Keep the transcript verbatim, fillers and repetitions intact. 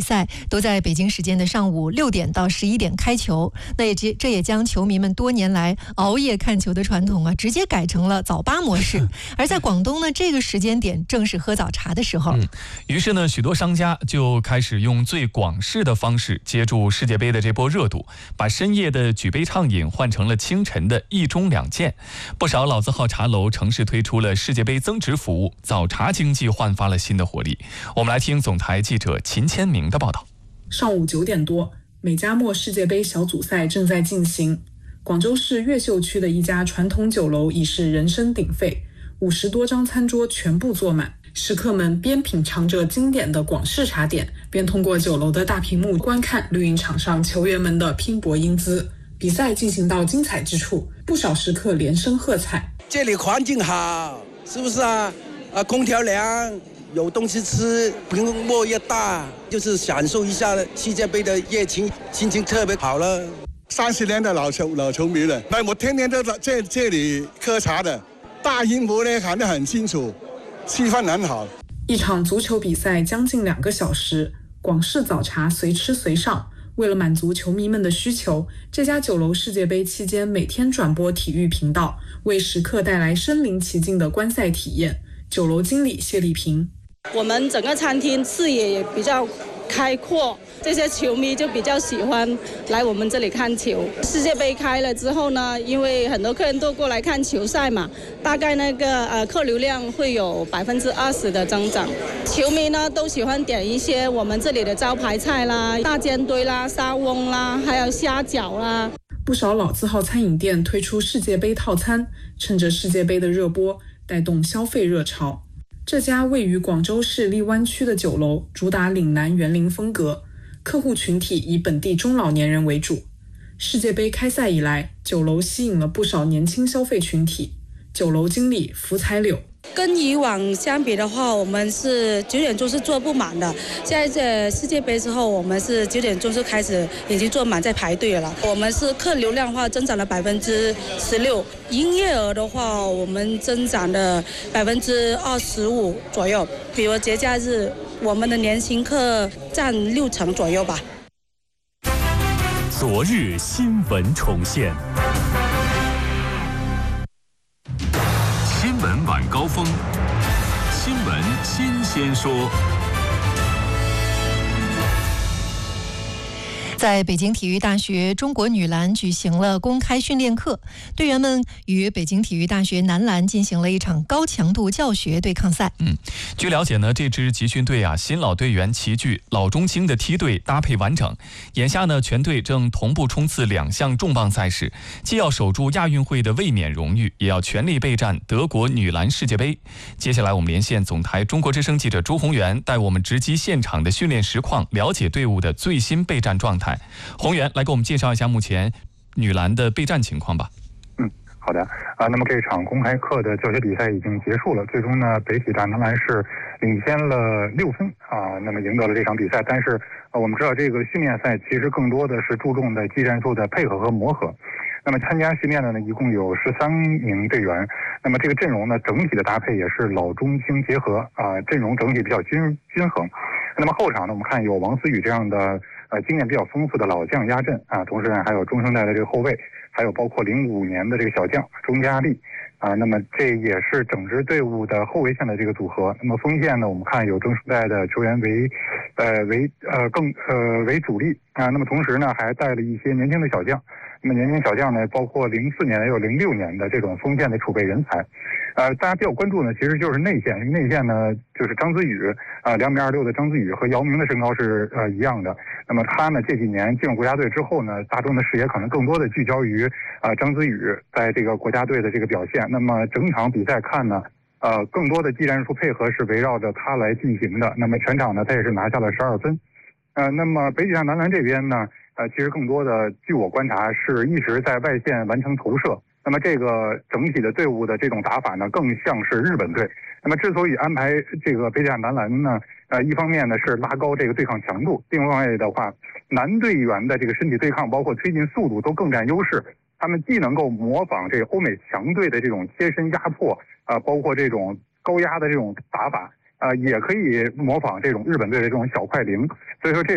赛都在北京时间的上午六点到十一点开球。那也这这也将球迷们多年来熬夜看球的传统啊，直接改成了早八模式。而在广东呢，这个时间点正是喝早茶的时候。 嗯，于是呢，许多商家就开始用最广式的方式接住世界杯的这波热度，把深夜的举杯畅饮换成了清晨的一盅两件。不少老字号茶楼乘势推出了世界杯增值服务，早茶经济焕发了新的活力。我们来听总台记者秦千明的报道。 上午九点多，美加墨世界杯小组赛正在进行。广州市越秀区的一家传统酒楼已是人声鼎沸，五十多张餐桌全部坐满，食客们边品尝着经典的广式茶点，边通过酒楼的大屏幕观看绿茵场上球员们的拼搏英姿。比赛进行到精彩之处，不少食客连声喝彩。 这里环境好，是不是啊？啊，空调凉，有东西吃，屏幕也大，就是享受一下世界杯的热情，心情特别好了。 三十年的老球老球迷了，那我天天都在这里喝茶的，大荧幕呢看得很清楚，气氛很好。 一场足球比赛将近两个小时，广式早茶随吃随上。为了满足球迷们的需求，这家酒楼世界杯期间每天转播体育频道，为食客带来身临其境的观赛体验。酒楼经理谢丽萍： 我们整个餐厅视野也比较开阔，这些球迷就比较喜欢来我们这里看球。世界杯开了之后呢，因为很多客人都过来看球赛嘛，大概那个呃客流量会有百分之二十的增长。球迷呢都喜欢点一些我们这里的招牌菜啦，大煎堆啦、沙翁啦，还有虾饺啦。 不少老字号餐饮店推出世界杯套餐，趁着世界杯的热播，带动消费热潮。这家位于广州市荔湾区的酒楼主打岭南园林风格，客户群体以本地中老年人为主。世界杯开赛以来，酒楼吸引了不少年轻消费群体。酒楼经理福彩柳： 跟以往相比的话，我们是九点钟是坐不满的。现在这世界杯之后，我们是九点钟就开始已经坐满在排队了。我们是客流量的话增长了百分之十六，营业额的话我们增长了百分之二十五左右。比如节假日，我们的年轻客占六成左右吧。 昨日新闻重现。新闻晚高峰，新闻新鲜说。 在北京体育大学，中国女篮举行了公开训练课，队员们与北京体育大学男篮进行了一场高强度教学对抗赛。 嗯，据了解呢，这支集训队啊，新老队员齐聚，老中青的梯队搭配完整。眼下呢，全队正同步冲刺两项重磅赛事，既要守住亚运会的卫冕荣誉，也要全力备战德国女篮世界杯。接下来我们连线总台中国之声记者朱宏元，带我们直击现场的训练实况，了解队伍的最新备战状态。宏源来给我们介绍一下目前女篮的备战情况吧。 嗯，好的啊，那么这场公开课的教学比赛已经结束了，最终呢，北体大男篮是领先了六分啊，那么赢得了这场比赛。但是啊，我们知道这个训练赛其实更多的是注重的技战术的配合和磨合。那么参加训练的呢，一共有十三名队员。那么这个阵容呢，整体的搭配也是老中青结合啊，阵容整体比较均均衡。那么后场呢，我们看有王思雨这样的呃经验比较丰富的老将压阵啊，同时呢还有中生代的这个后卫，还有包括零五年的这个小将钟佳丽啊，那么这也是整支队伍的后卫线的这个组合。那么锋线呢，我们看有中生代的球员为呃为呃更呃为主力啊，那么同时呢还带了一些年轻的小将。那么年轻小将呢，包括零四年也有零六年的这种锋线的储备人才。呃，大家比较关注呢，其实就是内线。内线呢，就是张子宇啊，两米二六的张子宇和姚明的身高是呃一样的。那么他呢，这几年进入国家队之后呢，大众的视野可能更多的聚焦于啊、呃、张子宇在这个国家队的这个表现。那么整场比赛看呢，呃，更多的技战术配合是围绕着他来进行的。那么全场呢，他也是拿下了十二分。呃，那么北体大男篮这边呢，呃，其实更多的，据我观察，是一直在外线完成投射。那么这个整体的队伍的这种打法呢，更像是日本队。那么之所以安排这个北体大男篮呢，呃，一方面呢是拉高这个对抗强度，另外的话，男队员的这个身体对抗，包括推进速度都更占优势。他们既能够模仿这个欧美强队的这种贴身压迫，啊、呃，包括这种高压的这种打法，啊、呃，也可以模仿这种日本队的这种小快灵。所以说这。